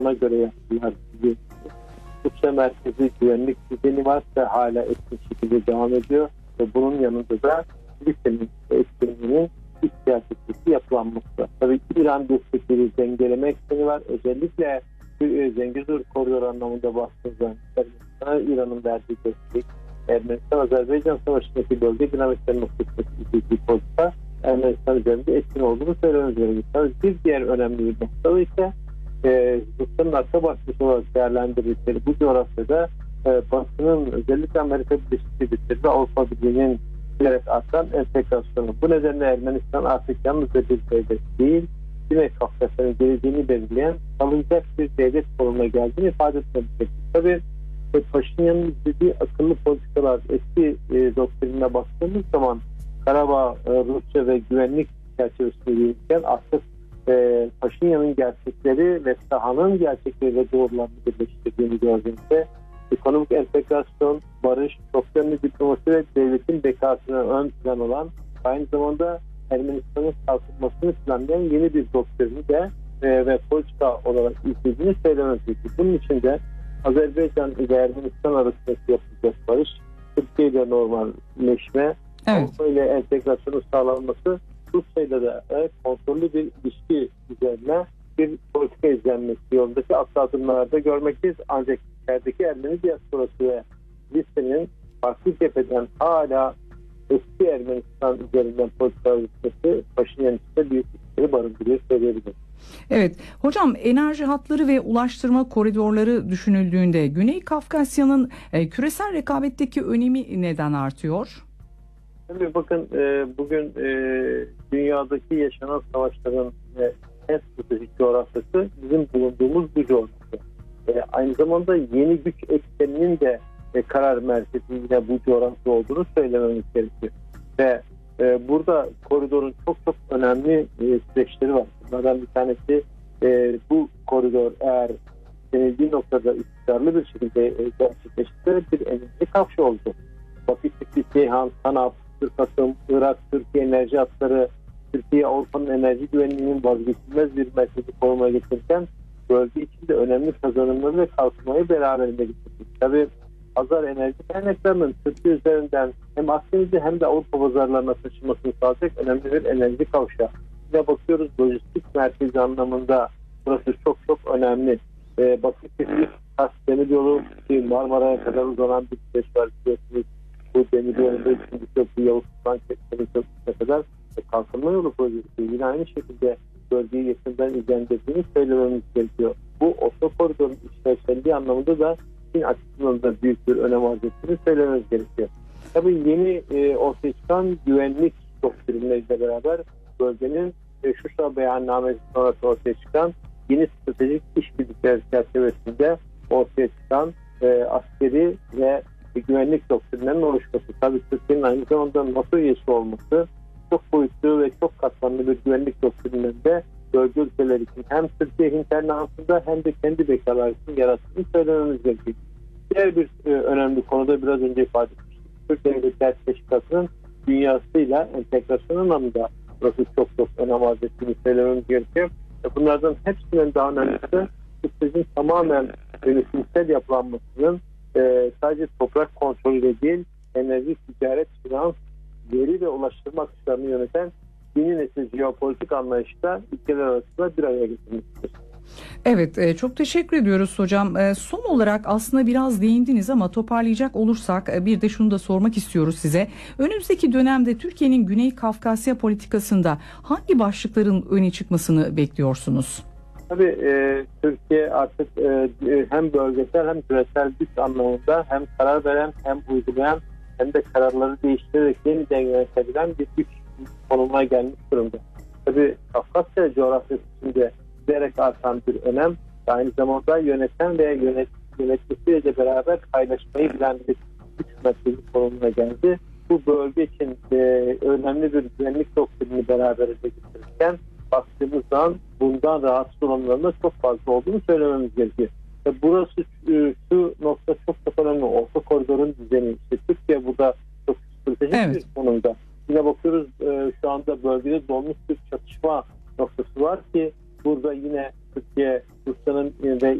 buna göre yaptılar. Rusya merkezi güvenlik düzeni varsa hala etkin şekilde devam ediyor ve bunun yanında da Filistin'in etkinliğinin iç siyasetçisi yapılanması. Tabii ki İran destekleri dengeleme ekseni var. Özellikle Zengezur koridoru anlamında baktığımızda İran'ın verdiği destek, Ermenistan-Azerbaycan savaşındaki bölge dinamikleri noktasındaki politika Ermenistan üzerinde etkin olduğunu söylememiz gerekiyor. Bir diğer önemli bir nokta ise Rusya'nın arka bahçesi olarak değerlendirdikleri bu coğrafyada Batı'nın özellikle Amerika Birleşik Devletleri ve Avrupa Birliği'nin giderek artan entegrasyonu. Bu nedenle Ermenistan artık yalnızca bir devlet değil, Güney Kafkasya'nın geleceğini belirleyen salınacak bir devlet konumuna geldiğini ifade etmek gerekiyor. Tabii Paşinyan'ın izlediği akıllı politikalar eski doktrinine baktığımız zaman Karabağ, Rusya ve güvenlik çerçevesinde yürürken artık Paşinyan'ın gerçekleri ve sahanın gerçekleri ve doğrularını birleştirdiğini gördüğümüzde ekonomik entegrasyon, barış, çok yönlü diplomasi ve devletin bekasına ön plan olan aynı zamanda Ermenistan'ın kalkınmasını planlayan yeni bir doktrini de ve politika olarak izlediğini söylememiz gerekiyor. Bunun için de Azerbaycan ile Ermenistan arasındaki yapılacak barış, Türkiye ile normalleşme, Avrupa ile entegrasyonu sağlanması, Rusya'yla da kontrollü bir ilişki üzerine bir politika izlenmesi yolundaki atlı adımlarda görmekteyiz. Ancak içerideki Ermeni diasporası ve listenin farklı cepheden hala eski Ermenistan üzerinden politika yürütmesi Paşinyan içinde büyük riskleri barındırıyor söyleyebilirim. Evet. Hocam, enerji hatları ve ulaştırma koridorları düşünüldüğünde Güney Kafkasya'nın küresel rekabetteki önemi neden artıyor? Tabii bakın bugün dünyadaki yaşanan savaşların en stratejik coğrafyası bizim bulunduğumuz bu coğrafya. Aynı zamanda yeni güç ekseninin de karar merkezinde bu coğrafya olduğunu söylememiz gerekiyor. Ve burada koridorun çok önemli süreçleri var. Bunlardan bir tanesi bu koridor eğer denildiği noktada istikrarlı bir şekilde gerçekleştiğinde bir enerji kavşağı oldu. Bakışlık, Ceyhan, Tanap, Türk-Asım, Irak, Türkiye enerji hatları, Türkiye Avrupa'nın enerji güvenliğinin vazgeçilmez bir merkezi konumuna getirirken bölge içinde önemli kazanımları ve kalkınmayı beraberinde getirdi. Tabii Hazar enerji kaynaklarının Türkiye üzerinden hem Akdeniz'de hem de Avrupa pazarlarına taşımasını sağlayacak önemli bir enerji kavşağı. Yine bakıyoruz lojistik merkezi anlamında burası çok önemli. Bakırköy Kars Demiryolu ki Marmara'ya kadar uzanan bir süreç var. Bu demiryolunda şimdi köprü Yavuz Sultan Köprüsü'ne kadar kalkınma yolu projesi yine aynı şekilde bölgeyi yakından izlendirdiğini söylememiz gerekiyor. Bu otokoridorun işlevselliği anlamında da Çin açısından da büyük bir önem arz ettiğini söylememiz gerekiyor. Tabii yeni ortaya çıkan güvenlik doktrinleriyle beraber bölgenin Şuşa beyannamesi sonrası ortaya çıkan yeni stratejik işbirlikleri çerçevesinde ortaya çıkan askeri ve güvenlik doktrinlerinin oluşması. Tabii Türkiye'nin aynı zamanda NATO üyesi olması çok boyutlu ve çok katmanlı bir güvenlik doktrinlerinde bölge ülkeler için hem Türkiye internasyonunda hem de kendi bekalar için yarattığını söylememiz gerekiyor. Diğer bir önemli konuda biraz önce ifade etmiştik. Türk Devletler Teşkilatı'nın dünyasıyla entegrasyon anlamında burası çok önem arz ettiğini söylememiz gerekiyor. Bunlardan hepsinden daha önemlisi sürecin tamamen yönetimsel yapılanmasının sadece toprak kontrolü değil, enerji, ticaret, finans, veri ve ulaştırma akışlarını yöneten yeni nesil jeopolitik anlayışta ülkeler arasında bir araya getirmiştir. Evet, çok teşekkür ediyoruz hocam. Son olarak aslında biraz değindiniz ama toparlayacak olursak bir de şunu da sormak istiyoruz size. Önümüzdeki dönemde Türkiye'nin Güney Kafkasya politikasında hangi başlıkların öne çıkmasını bekliyorsunuz? Tabii Türkiye artık hem bölgesel hem küresel güç anlamında hem karar veren hem uygulayan hem de kararları değiştirerek yeniden yönetebilen bir güç konumuna gelmiş durumda. Tabii Kafkasya coğrafyası içinde giderek artan bir önem ve aynı zamanda yöneten ve yönetmesiyle beraber paylaşmayı bilen bir güç merkezi konumuna geldi. Bu bölge için önemli bir güvenlik doktrinini beraberinde getirirken baktığımız zaman bundan rahatsız olanların da çok fazla olduğunu söylememiz gerekiyor. Burası şu nokta çok önemli. Orta koridorun düzeni. İşte Türkiye burada çok stratejik bir konumda. Yine bakıyoruz şu anda bölgede dolmuş bir çatışma noktası var ki burada yine Türkiye, Rusya'nın ve